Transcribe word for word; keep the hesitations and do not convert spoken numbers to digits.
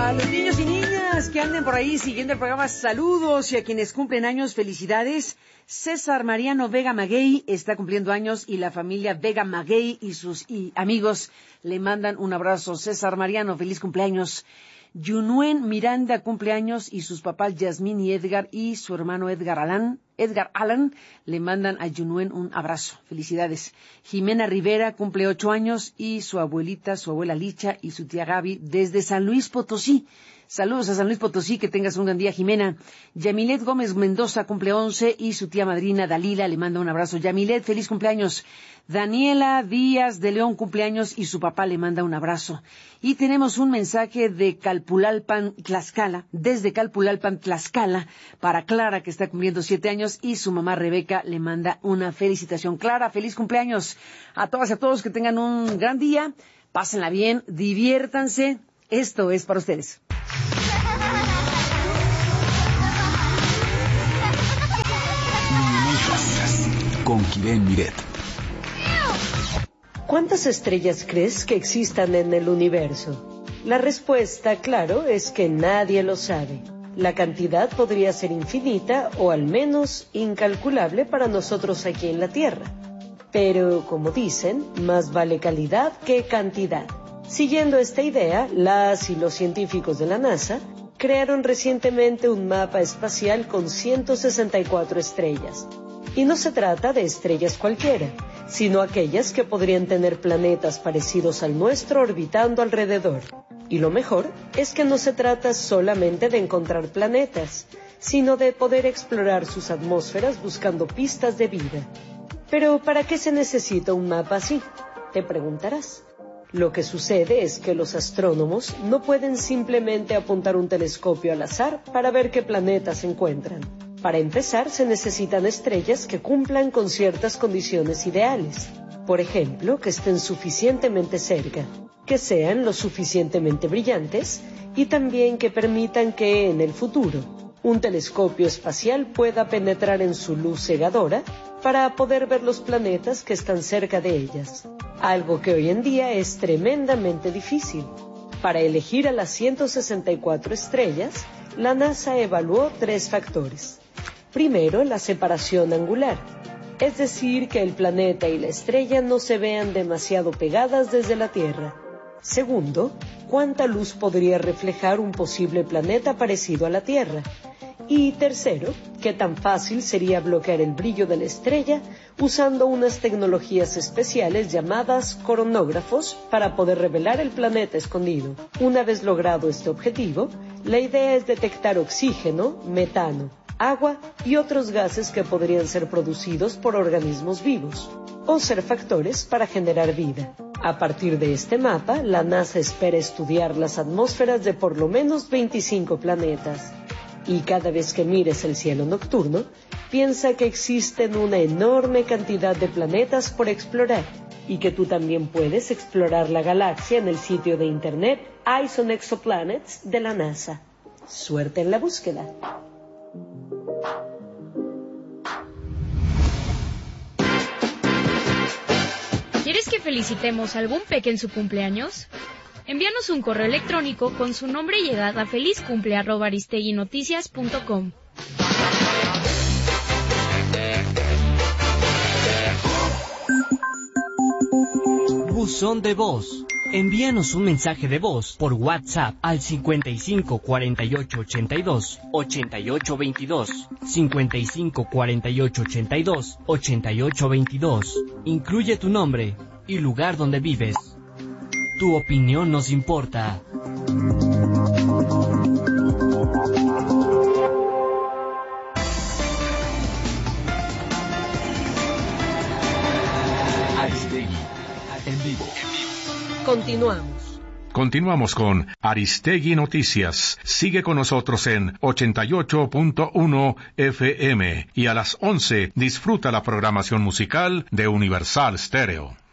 A los niños y niñas que anden por ahí siguiendo el programa, saludos, y a quienes cumplen años, felicidades. César Mariano Vega Maguey está cumpliendo años y la familia Vega Maguey y sus y amigos le mandan un abrazo. César Mariano, feliz cumpleaños. Yunuen Miranda cumpleaños y sus papás Yasmín y Edgar y su hermano Edgar Alan, Edgar Alan le mandan a Yunuen un abrazo. Felicidades. Jimena Rivera cumple ocho años y su abuelita, su abuela Licha y su tía Gaby desde San Luis Potosí. Saludos a San Luis Potosí, que tengas un gran día, Jimena. Yamilet Gómez Mendoza cumple once y su tía madrina Dalila le manda un abrazo. Yamilet, feliz cumpleaños. Daniela Díaz de León cumpleaños y su papá le manda un abrazo. Y tenemos un mensaje de Calpulalpan, Tlaxcala, desde Calpulalpan, Tlaxcala, para Clara, que está cumpliendo siete años, y su mamá Rebeca le manda una felicitación. Clara, feliz cumpleaños. A todas y a todos que tengan un gran día, pásenla bien, diviértanse. Esto es para ustedes. Con Kibén Miret. ¿Cuántas estrellas crees que existan en el universo? La respuesta, claro, es que nadie lo sabe. La cantidad podría ser infinita o al menos incalculable para nosotros aquí en la Tierra. Pero, como dicen, más vale calidad que cantidad. Siguiendo esta idea, las y los científicos de la NASA crearon recientemente un mapa espacial con ciento sesenta y cuatro estrellas. Y no se trata de estrellas cualquiera, sino aquellas que podrían tener planetas parecidos al nuestro orbitando alrededor. Y lo mejor es que no se trata solamente de encontrar planetas, sino de poder explorar sus atmósferas buscando pistas de vida. Pero ¿para qué se necesita un mapa así?, te preguntarás. Lo que sucede es que los astrónomos no pueden simplemente apuntar un telescopio al azar para ver qué planetas se encuentran. Para empezar, se necesitan estrellas que cumplan con ciertas condiciones ideales. Por ejemplo, que estén suficientemente cerca, que sean lo suficientemente brillantes y también que permitan que, en el futuro, un telescopio espacial pueda penetrar en su luz cegadora para poder ver los planetas que están cerca de ellas. Algo que hoy en día es tremendamente difícil. Para elegir a las ciento sesenta y cuatro estrellas, la NASA evaluó tres factores. Primero, la separación angular, es decir, que el planeta y la estrella no se vean demasiado pegadas desde la Tierra. Segundo, cuánta luz podría reflejar un posible planeta parecido a la Tierra. Y tercero, qué tan fácil sería bloquear el brillo de la estrella usando unas tecnologías especiales llamadas coronógrafos para poder revelar el planeta escondido. Una vez logrado este objetivo, la idea es detectar oxígeno, metano, agua y otros gases que podrían ser producidos por organismos vivos, o ser factores para generar vida. A partir de este mapa, la NASA espera estudiar las atmósferas de por lo menos veinticinco planetas. Y cada vez que mires el cielo nocturno, piensa que existen una enorme cantidad de planetas por explorar, y que tú también puedes explorar la galaxia en el sitio de internet Eyes on Exoplanets de la NASA. Suerte en la búsqueda. ¿Quieres que felicitemos a algún peque en su cumpleaños? Envíanos un correo electrónico con su nombre y edad a felizcumple arroba aristeguinoticias punto com. Buzón de voz. Envíanos un mensaje de voz por WhatsApp al cincuenta y cinco cuarenta y ocho ochenta y dos ochenta y ocho veintidós, cincuenta y cinco cuarenta y ocho ochenta y dos ochenta y ocho veintidós. Incluye tu nombre y lugar donde vives. Tu opinión nos importa. Aristegui, en vivo. Continuamos. Continuamos con Aristegui Noticias. Sigue con nosotros en ochenta y ocho punto uno F M y a las once disfruta la programación musical de Universal Stereo.